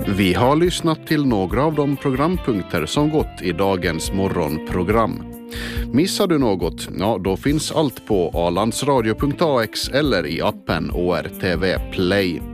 Vi har lyssnat till några av de programpunkter som gått i dagens morgonprogram. Missar du något? Ja, då finns allt på alandsradio.ax eller i appen ORTV Play.